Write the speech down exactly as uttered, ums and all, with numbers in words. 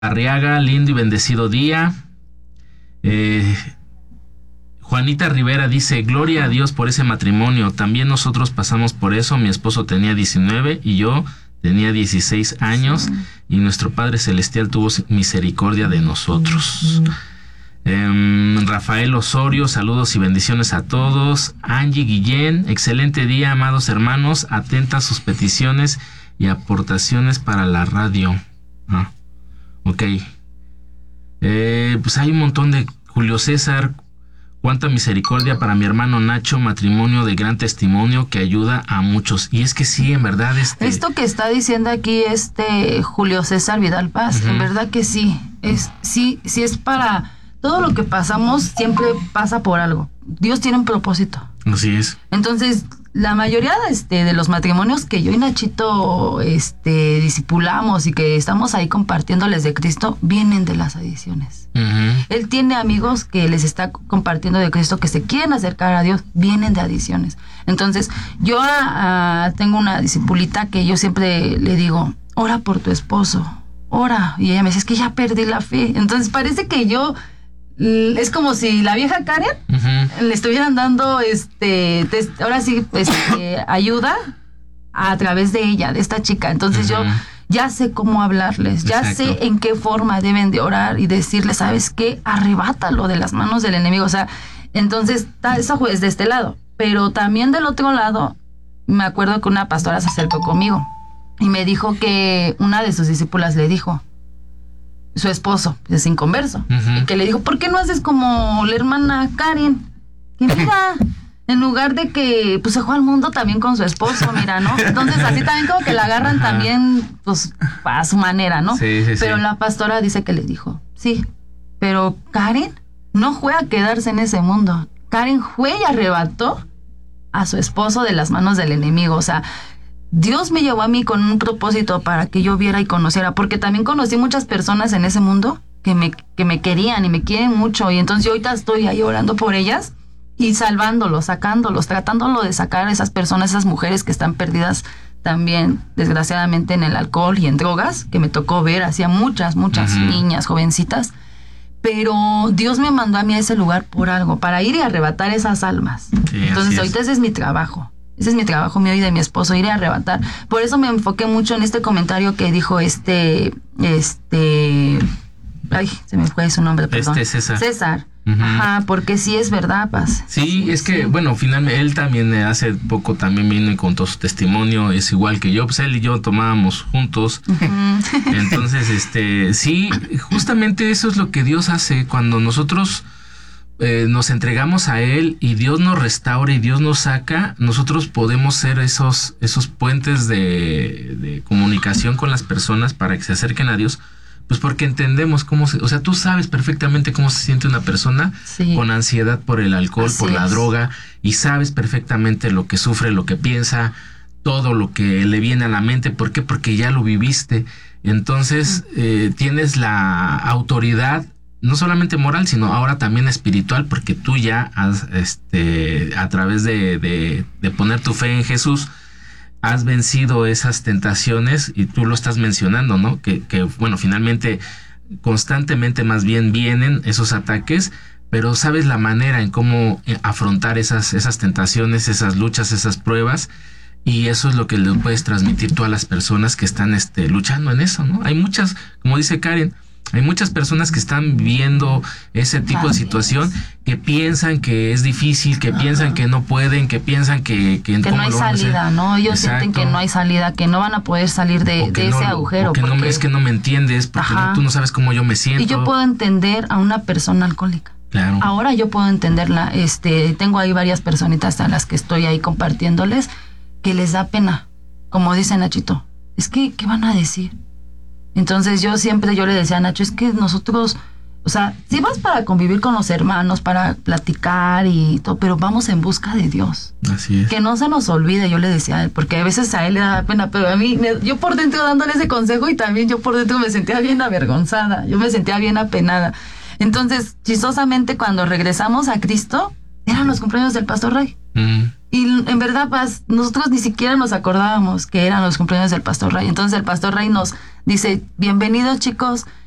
Arriaga, lindo y bendecido día. Eh, Juanita Rivera dice, gloria a Dios por ese matrimonio. También nosotros pasamos por eso. Mi esposo tenía diecinueve y yo tenía dieciséis años, sí. Y nuestro Padre Celestial tuvo misericordia de nosotros. Mm. Eh, Rafael Osorio, saludos y bendiciones a todos. Angie Guillén, excelente día, amados hermanos. Atenta a sus peticiones y aportaciones para la radio. Ah, ok. Eh, pues hay un montón de... Julio César, cuánta misericordia para mi hermano Nacho, matrimonio de gran testimonio que ayuda a muchos. Y es que sí, en verdad... Este... Esto que está diciendo aquí este Julio César Vidal Paz, uh-huh. En verdad que sí. Es, sí, sí es para... Todo lo que pasamos siempre pasa por algo. Dios tiene un propósito. Así es. Entonces, la mayoría este, de los matrimonios que yo y Nachito este, discipulamos y que estamos ahí compartiéndoles de Cristo, vienen de las adiciones. Uh-huh. Él tiene amigos que les está compartiendo de Cristo, que se quieren acercar a Dios, vienen de adiciones. Entonces, yo uh, tengo una discipulita que yo siempre le digo, ora por tu esposo, ora. Y ella me dice, es que ya perdí la fe. Entonces, parece que yo... Es como si la vieja Karen uh-huh. le estuvieran dando este test, ahora sí este, ayuda a través de ella, de esta chica. Entonces uh-huh. yo ya sé cómo hablarles, ya Exacto. sé en qué forma deben de orar y decirles, ¿sabes qué? Arrebátalo de las manos del enemigo. O sea, entonces eso es de este lado. Pero también del otro lado, me acuerdo que una pastora se acercó conmigo y me dijo que una de sus discípulas le dijo, su esposo es inconverso, uh-huh. y que le dijo, ¿por qué no haces como la hermana Karen? Que mira, en lugar de que pues se fue al mundo también con su esposo, mira, ¿no? Entonces así también como que la agarran uh-huh. también pues a su manera, ¿no? Sí, sí, pero sí. La pastora dice que le dijo, sí, pero Karen no fue a quedarse en ese mundo. Karen fue y arrebató a su esposo de las manos del enemigo. O sea, Dios me llevó a mí con un propósito para que yo viera y conociera, porque también conocí muchas personas en ese mundo que me, que me querían y me quieren mucho, y entonces yo ahorita estoy ahí orando por ellas y salvándolos, sacándolos, tratándolo de sacar a esas personas, esas mujeres que están perdidas también, desgraciadamente, en el alcohol y en drogas, que me tocó ver, hacía muchas, muchas uh-huh. niñas, jovencitas, pero Dios me mandó a mí a ese lugar por algo, para ir y arrebatar esas almas. Sí, entonces ahorita es. Ese es mi trabajo. Ese es mi trabajo mío y de mi esposo, ir a arrebatar. Por eso me enfoqué mucho en este comentario que dijo este, este, ay, se me fue su nombre, perdón. Este César. César. Uh-huh. Ajá, porque sí es verdad, Paz. Sí, sí es que, sí. bueno, finalmente él también hace poco también vino y contó su testimonio, es igual que yo, pues él y yo tomábamos juntos. Uh-huh. Entonces, este, sí, justamente eso es lo que Dios hace cuando nosotros Eh, nos entregamos a Él y Dios nos restaura y Dios nos saca. Nosotros podemos ser esos, esos puentes de, de comunicación con las personas para que se acerquen a Dios, pues porque entendemos cómo se, o sea, tú sabes perfectamente cómo se siente una persona sí. con ansiedad por el alcohol, Así por es. la droga, y sabes perfectamente lo que sufre, lo que piensa, todo lo que le viene a la mente. ¿Por qué? Porque ya lo viviste. Entonces eh, tienes la autoridad, no solamente moral, sino ahora también espiritual, porque tú ya has, este, a través de, de, de poner tu fe en Jesús, has vencido esas tentaciones, y tú lo estás mencionando, ¿no? Que, que bueno, finalmente, constantemente más bien vienen esos ataques, pero sabes la manera en cómo afrontar esas, esas tentaciones, esas luchas, esas pruebas, y eso es lo que le puedes transmitir tú a las personas que están este, luchando en eso, ¿no? Hay muchas, como dice Karen, hay muchas personas que están viviendo ese tipo de situación, que piensan que es difícil, que Ajá. piensan que no pueden, que piensan que... Que, que no hay salida, ¿no? Ellos Exacto. sienten que no hay salida, que no van a poder salir de, de no, ese agujero. O que porque... no, es que no me entiendes, porque no, tú no sabes cómo yo me siento. Y yo puedo entender a una persona alcohólica. Claro. Ahora yo puedo entenderla. Este, tengo ahí varias personitas a las que estoy ahí compartiéndoles, que les da pena. Como dice Nachito, es que, ¿qué van a decir? Entonces yo siempre, yo le decía a Nacho, es que nosotros, o sea, sí vas para convivir con los hermanos, para platicar y todo, pero vamos en busca de Dios. Así es. Que no se nos olvide, yo le decía a él, porque a veces a él le da pena, pero a mí, me, yo por dentro dándole ese consejo, y también yo por dentro me sentía bien avergonzada, yo me sentía bien apenada. Entonces, chistosamente, cuando regresamos a Cristo, eran los cumpleaños del Pastor Ray. Mm. Y en verdad, Paz, nosotros ni siquiera nos acordábamos que eran los cumpleaños del Pastor Ray. Entonces el Pastor Ray nos dice, bienvenidos chicos,